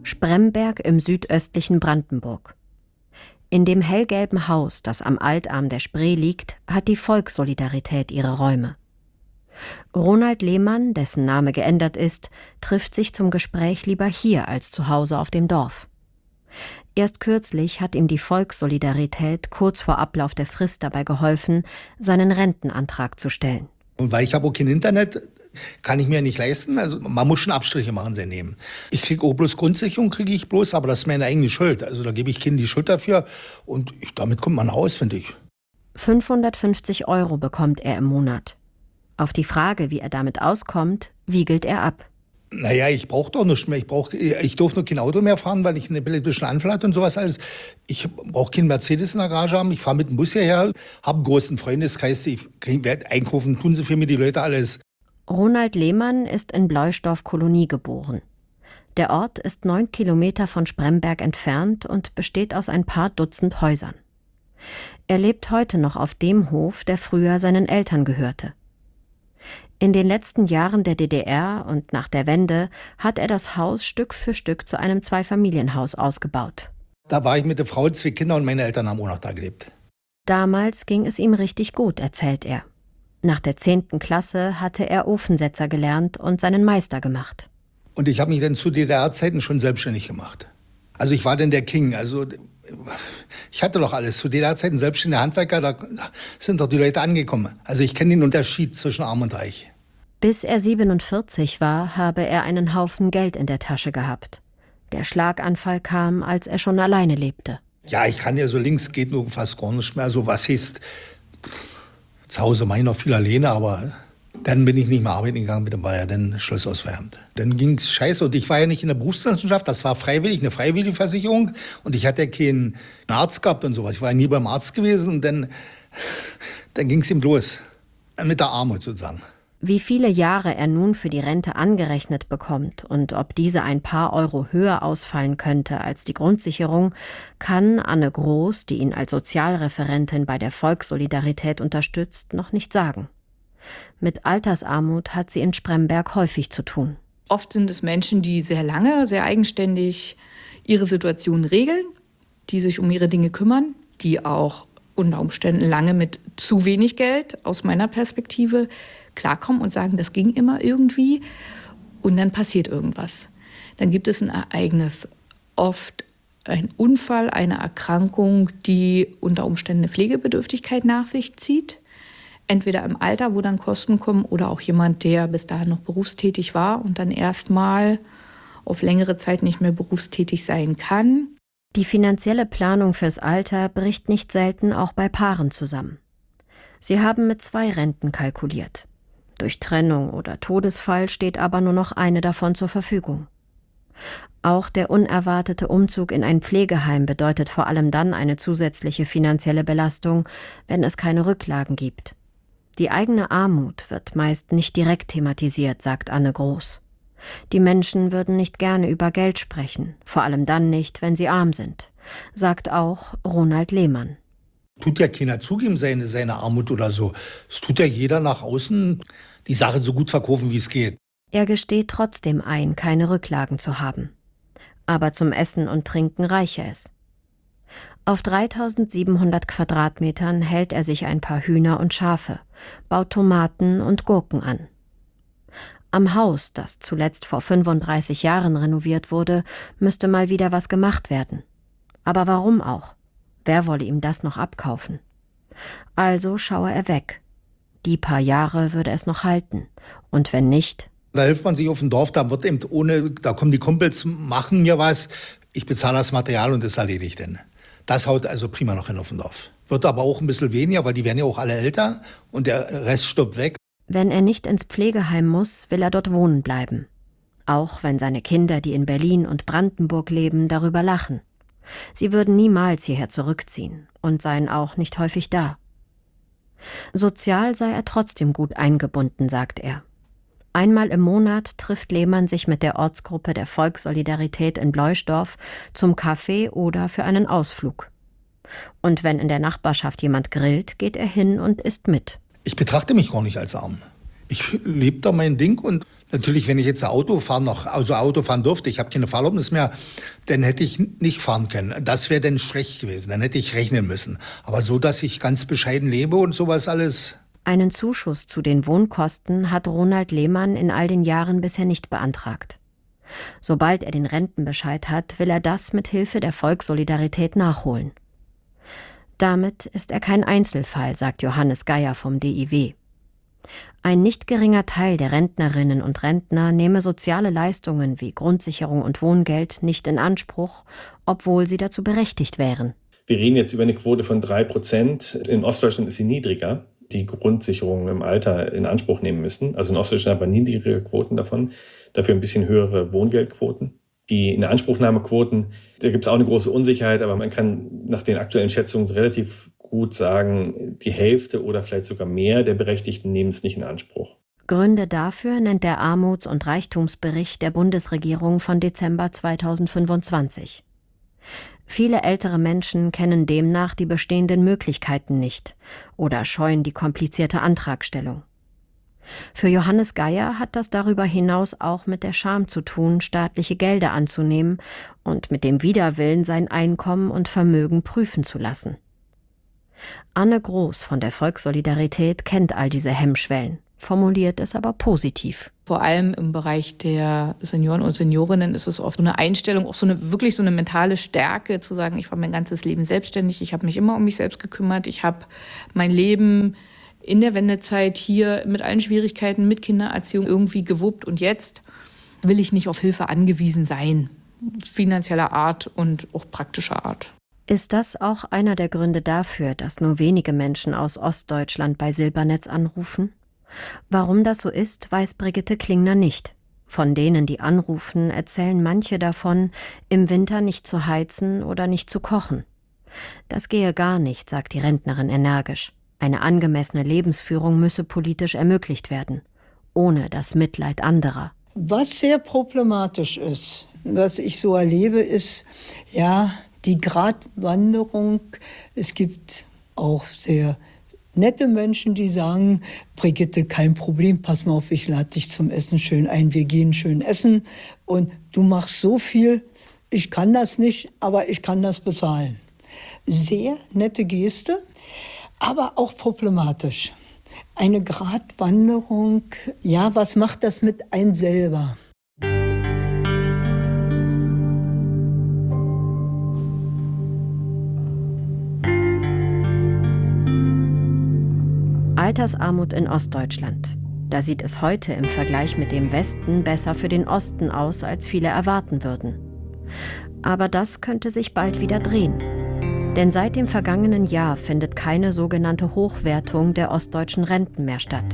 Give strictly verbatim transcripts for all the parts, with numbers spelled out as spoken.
Spremberg im südöstlichen Brandenburg. In dem hellgelben Haus, das am Altarm der Spree liegt, hat die Volkssolidarität ihre Räume. Ronald Lehmann, dessen Name geändert ist, trifft sich zum Gespräch lieber hier als zu Hause auf dem Dorf. Erst kürzlich hat ihm die Volkssolidarität kurz vor Ablauf der Frist dabei geholfen, seinen Rentenantrag zu stellen. Und weil ich habe auch kein Internet, kann ich mir nicht leisten. Also man muss schon Abstriche machen, sehr nehmen. Ich kriege auch bloß Grundsicherung, kriege ich bloß, aber das ist meine eigene Schuld. Also da gebe ich Kindern die Schuld dafür und ich, damit kommt man raus, finde ich. fünfhundertfünfzig Euro bekommt er im Monat. Auf die Frage, wie er damit auskommt, wiegelt er ab. Naja, ich brauche doch nichts mehr. Ich, brauch, ich durfte nur kein Auto mehr fahren, weil ich einen epileptischen Anfall hatte und sowas alles. Ich brauche keinen Mercedes in der Garage haben. Ich fahre mit dem Bus hierher, habe einen großen Freundeskreis. Ich werde einkaufen, tun sie für mich die Leute alles. Ronald Lehmann ist in Bloisdorf-Kolonie geboren. Der Ort ist neun Kilometer von Spremberg entfernt und besteht aus ein paar Dutzend Häusern. Er lebt heute noch auf dem Hof, der früher seinen Eltern gehörte. In den letzten Jahren der D D R und nach der Wende hat er das Haus Stück für Stück zu einem Zweifamilienhaus ausgebaut. Da war ich mit der Frau, zwei Kinder und meine Eltern haben auch noch da gelebt. Damals ging es ihm richtig gut, erzählt er. Nach der zehnten Klasse hatte er Ofensetzer gelernt und seinen Meister gemacht. Und ich habe mich dann zu D D R-Zeiten schon selbstständig gemacht. Also ich war dann der King, also ich hatte doch alles. Zu D D R-Zeiten selbstständiger Handwerker, da sind doch die Leute angekommen. Also ich kenne den Unterschied zwischen Arm und Reich. Bis er siebenundvierzig war, habe er einen Haufen Geld in der Tasche gehabt. Der Schlaganfall kam, als er schon alleine lebte. Ja, ich kann ja so links geht nur fast gar nicht mehr. Also was ist, zu Hause mache ich noch viel alleine, aber dann bin ich nicht mehr arbeiten gegangen, dann war ja dann Schluss aus Feierabend. Dann ging es scheiße und ich war ja nicht in der Berufswissenschaft, das war freiwillig, eine freiwillige Versicherung und ich hatte ja keinen Arzt gehabt und sowas. Ich war ja nie beim Arzt gewesen und dann, dann ging es ihm los, mit der Armut sozusagen. Wie viele Jahre er nun für die Rente angerechnet bekommt und ob diese ein paar Euro höher ausfallen könnte als die Grundsicherung, kann Anne Groß, die ihn als Sozialreferentin bei der Volkssolidarität unterstützt, noch nicht sagen. Mit Altersarmut hat sie in Spremberg häufig zu tun. Oft sind es Menschen, die sehr lange, sehr eigenständig ihre Situation regeln, die sich um ihre Dinge kümmern, die auch unter Umständen lange mit zu wenig Geld aus meiner Perspektive klarkommen und sagen, das ging immer irgendwie und dann passiert irgendwas. Dann gibt es ein Ereignis, oft ein Unfall, eine Erkrankung, die unter Umständen eine Pflegebedürftigkeit nach sich zieht. Entweder im Alter, wo dann Kosten kommen, oder auch jemand, der bis dahin noch berufstätig war und dann erstmal auf längere Zeit nicht mehr berufstätig sein kann. Die finanzielle Planung fürs Alter bricht nicht selten auch bei Paaren zusammen. Sie haben mit zwei Renten kalkuliert. Durch Trennung oder Todesfall steht aber nur noch eine davon zur Verfügung. Auch der unerwartete Umzug in ein Pflegeheim bedeutet vor allem dann eine zusätzliche finanzielle Belastung, wenn es keine Rücklagen gibt. Die eigene Armut wird meist nicht direkt thematisiert, sagt Anne Groß. Die Menschen würden nicht gerne über Geld sprechen, vor allem dann nicht, wenn sie arm sind, sagt auch Ronald Lehmann. Tut ja keiner zugeben, seine, seine Armut oder so. Es tut ja jeder nach außen die Sache so gut verkaufen, wie es geht. Er gesteht trotzdem ein, keine Rücklagen zu haben. Aber zum Essen und Trinken reiche es. Auf dreitausendsiebenhundert Quadratmetern hält er sich ein paar Hühner und Schafe, baut Tomaten und Gurken an. Am Haus, das zuletzt vor fünfunddreißig Jahren renoviert wurde, müsste mal wieder was gemacht werden. Aber warum auch? Wer wolle ihm das noch abkaufen? Also schaue er weg. Die paar Jahre würde es noch halten. Und wenn nicht? Da hilft man sich auf dem Dorf, da wird eben ohne, da kommen die Kumpels, machen mir was, ich bezahle das Material und das erledigt dann. Das haut also prima noch hin auf dem Dorf. Wird aber auch ein bisschen weniger, weil die werden ja auch alle älter und der Rest stirbt weg. Wenn er nicht ins Pflegeheim muss, will er dort wohnen bleiben. Auch wenn seine Kinder, die in Berlin und Brandenburg leben, darüber lachen. Sie würden niemals hierher zurückziehen und seien auch nicht häufig da. Sozial sei er trotzdem gut eingebunden, sagt er. Einmal im Monat trifft Lehmann sich mit der Ortsgruppe der Volkssolidarität in Bloisdorf zum Kaffee oder für einen Ausflug. Und wenn in der Nachbarschaft jemand grillt, geht er hin und isst mit. Ich betrachte mich gar nicht als arm. Ich lebe da mein Ding und Natürlich, wenn ich jetzt Auto fahren noch, also Auto fahren durfte, ich habe keine Fahrerlaubnis mehr, dann hätte ich nicht fahren können. Das wäre dann schlecht gewesen, dann hätte ich rechnen müssen. Aber so, dass ich ganz bescheiden lebe und sowas alles. Einen Zuschuss zu den Wohnkosten hat Ronald Lehmann in all den Jahren bisher nicht beantragt. Sobald er den Rentenbescheid hat, will er das mit Hilfe der Volkssolidarität nachholen. Damit ist er kein Einzelfall, sagt Johannes Geier vom D I W. Ein nicht geringer Teil der Rentnerinnen und Rentner nehme soziale Leistungen wie Grundsicherung und Wohngeld nicht in Anspruch, obwohl sie dazu berechtigt wären. Wir reden jetzt über eine Quote von drei Prozent. In Ostdeutschland ist sie niedriger, die Grundsicherung im Alter in Anspruch nehmen müssen. Also in Ostdeutschland haben wir niedrigere Quoten davon, dafür ein bisschen höhere Wohngeldquoten. Die Inanspruchnahmequoten, da gibt es auch eine große Unsicherheit, aber man kann nach den aktuellen Schätzungen relativ gut sagen, die Hälfte oder vielleicht sogar mehr der Berechtigten nehmen es nicht in Anspruch. Gründe dafür nennt der Armuts- und Reichtumsbericht der Bundesregierung von Dezember zweitausendfünfundzwanzig. Viele ältere Menschen kennen demnach die bestehenden Möglichkeiten nicht oder scheuen die komplizierte Antragstellung. Für Johannes Geier hat das darüber hinaus auch mit der Scham zu tun, staatliche Gelder anzunehmen und mit dem Widerwillen, sein Einkommen und Vermögen prüfen zu lassen. Anne Groß von der Volkssolidarität kennt all diese Hemmschwellen, formuliert es aber positiv. Vor allem im Bereich der Senioren und Seniorinnen ist es oft so eine Einstellung, auch so eine wirklich so eine mentale Stärke, zu sagen, ich war mein ganzes Leben selbstständig, ich habe mich immer um mich selbst gekümmert, ich habe mein Leben in der Wendezeit hier mit allen Schwierigkeiten, mit Kindererziehung irgendwie gewuppt und jetzt will ich nicht auf Hilfe angewiesen sein, finanzieller Art und auch praktischer Art. Ist das auch einer der Gründe dafür, dass nur wenige Menschen aus Ostdeutschland bei Silbernetz anrufen? Warum das so ist, weiß Brigitte Klingner nicht. Von denen, die anrufen, erzählen manche davon, im Winter nicht zu heizen oder nicht zu kochen. Das gehe gar nicht, sagt die Rentnerin energisch. Eine angemessene Lebensführung müsse politisch ermöglicht werden, ohne das Mitleid anderer. Was sehr problematisch ist, was ich so erlebe, ist ja die Gratwanderung. Es gibt auch sehr nette Menschen, die sagen, Brigitte, kein Problem, pass mal auf, ich lade dich zum Essen schön ein, wir gehen schön essen und du machst so viel, ich kann das nicht, aber ich kann das bezahlen. Sehr nette Geste, aber auch problematisch. Eine Gratwanderung, ja, was macht das mit einem selber? Altersarmut in Ostdeutschland. Da sieht es heute im Vergleich mit dem Westen besser für den Osten aus, als viele erwarten würden. Aber das könnte sich bald wieder drehen. Denn seit dem vergangenen Jahr findet keine sogenannte Hochwertung der ostdeutschen Renten mehr statt.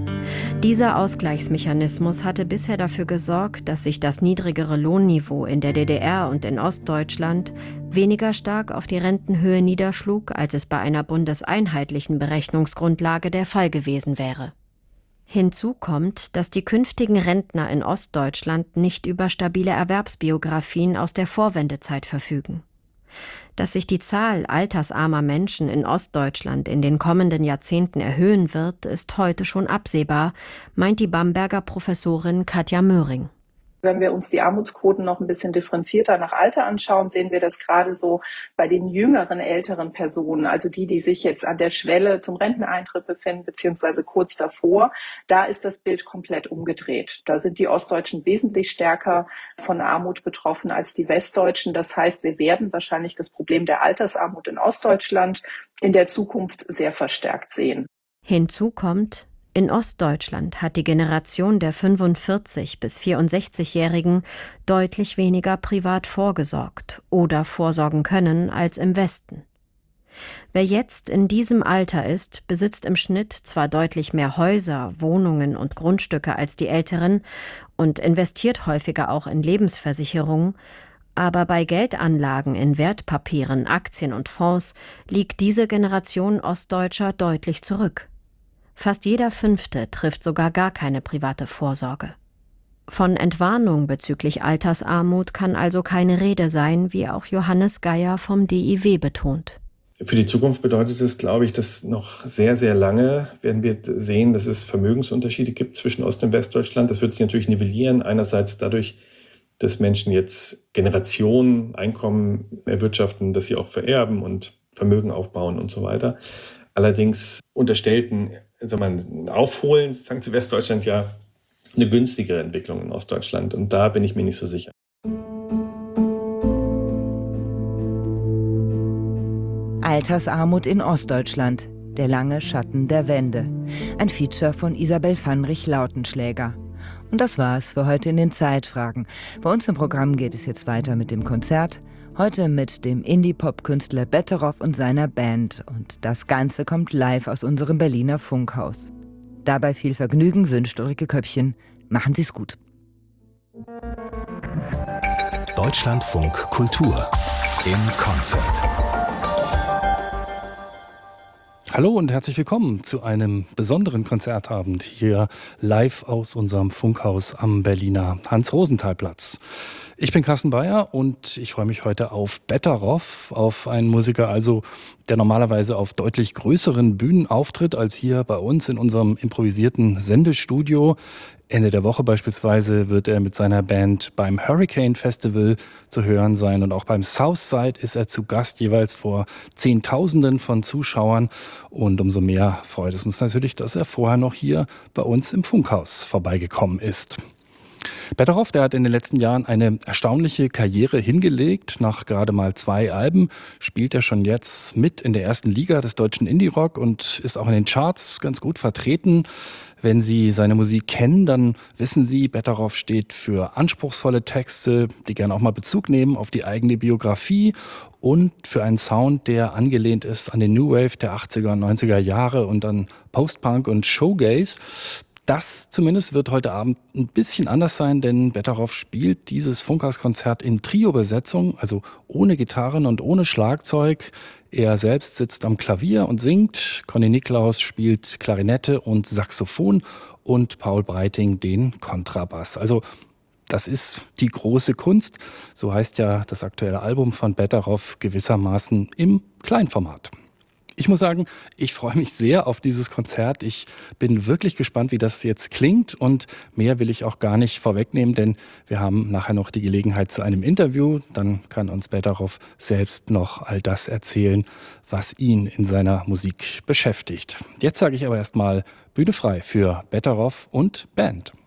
Dieser Ausgleichsmechanismus hatte bisher dafür gesorgt, dass sich das niedrigere Lohnniveau in der D D R und in Ostdeutschland weniger stark auf die Rentenhöhe niederschlug, als es bei einer bundeseinheitlichen Berechnungsgrundlage der Fall gewesen wäre. Hinzu kommt, dass die künftigen Rentner in Ostdeutschland nicht über stabile Erwerbsbiografien aus der Vorwendezeit verfügen. Dass sich die Zahl altersarmer Menschen in Ostdeutschland in den kommenden Jahrzehnten erhöhen wird, ist heute schon absehbar, meint die Bamberger Professorin Katja Möhring. Wenn wir uns die Armutsquoten noch ein bisschen differenzierter nach Alter anschauen, sehen wir das gerade so bei den jüngeren, älteren Personen, also die, die sich jetzt an der Schwelle zum Renteneintritt befinden, beziehungsweise kurz davor. Da ist das Bild komplett umgedreht. Da sind die Ostdeutschen wesentlich stärker von Armut betroffen als die Westdeutschen. Das heißt, wir werden wahrscheinlich das Problem der Altersarmut in Ostdeutschland in der Zukunft sehr verstärkt sehen. Hinzu kommt, in Ostdeutschland hat die Generation der fünfundvierzig- bis vierundsechzigjährigen deutlich weniger privat vorgesorgt oder vorsorgen können als im Westen. Wer jetzt in diesem Alter ist, besitzt im Schnitt zwar deutlich mehr Häuser, Wohnungen und Grundstücke als die Älteren und investiert häufiger auch in Lebensversicherungen, aber bei Geldanlagen in Wertpapieren, Aktien und Fonds liegt diese Generation Ostdeutscher deutlich zurück. Fast jeder Fünfte trifft sogar gar keine private Vorsorge. Von Entwarnung bezüglich Altersarmut kann also keine Rede sein, wie auch Johannes Geier vom D I W betont. Für die Zukunft bedeutet es, glaube ich, dass noch sehr, sehr lange werden wir sehen, dass es Vermögensunterschiede gibt zwischen Ost- und Westdeutschland. Das wird sich natürlich nivellieren. Einerseits dadurch, dass Menschen jetzt Generationen Einkommen erwirtschaften, dass sie auch vererben und Vermögen aufbauen und so weiter. Allerdings unterstellten, sagen wir mal, Aufholen sozusagen zu Westdeutschland ja eine günstigere Entwicklung in Ostdeutschland. Und da bin ich mir nicht so sicher. Altersarmut in Ostdeutschland. Der lange Schatten der Wende. Ein Feature von Isabel Vanrich-Lautenschläger. Und das war's für heute in den Zeitfragen. Bei uns im Programm geht es jetzt weiter mit dem Konzert. Heute mit dem Indie-Pop-Künstler Betteroff und seiner Band. Und das Ganze kommt live aus unserem Berliner Funkhaus. Dabei viel Vergnügen wünscht Ulrike Köppchen. Machen Sie's gut. Deutschlandfunk Kultur in Konzert. Hallo und herzlich willkommen zu einem besonderen Konzertabend hier live aus unserem Funkhaus am Berliner Hans-Rosenthal-Platz. Ich bin Carsten Bayer und ich freue mich heute auf Betteroff, auf einen Musiker, also der normalerweise auf deutlich größeren Bühnen auftritt als hier bei uns in unserem improvisierten Sendestudio. Ende der Woche beispielsweise wird er mit seiner Band beim Hurricane Festival zu hören sein und auch beim Southside ist er zu Gast, jeweils vor Zehntausenden von Zuschauern. Und umso mehr freut es uns natürlich, dass er vorher noch hier bei uns im Funkhaus vorbeigekommen ist. Betteroff, der hat in den letzten Jahren eine erstaunliche Karriere hingelegt. Nach gerade mal zwei Alben spielt er schon jetzt mit in der ersten Liga des deutschen Indie-Rock und ist auch in den Charts ganz gut vertreten. Wenn Sie seine Musik kennen, dann wissen Sie, Betteroff steht für anspruchsvolle Texte, die gerne auch mal Bezug nehmen auf die eigene Biografie und für einen Sound, der angelehnt ist an den New Wave der achtziger und neunziger Jahre und an Post-Punk und Showgaze. Das zumindest wird heute Abend ein bisschen anders sein, denn Betteroff spielt dieses Funkhauskonzert in Trio-Besetzung, also ohne Gitarren und ohne Schlagzeug. Er selbst sitzt am Klavier und singt, Conny Niklaus spielt Klarinette und Saxophon und Paul Breiting den Kontrabass. Also das ist die große Kunst, so heißt ja das aktuelle Album von Betteroff gewissermaßen im Kleinformat. Ich muss sagen, ich freue mich sehr auf dieses Konzert. Ich bin wirklich gespannt, wie das jetzt klingt und mehr will ich auch gar nicht vorwegnehmen, denn wir haben nachher noch die Gelegenheit zu einem Interview. Dann kann uns Betteroff selbst noch all das erzählen, was ihn in seiner Musik beschäftigt. Jetzt sage ich aber erstmal Bühne frei für Betteroff und Band.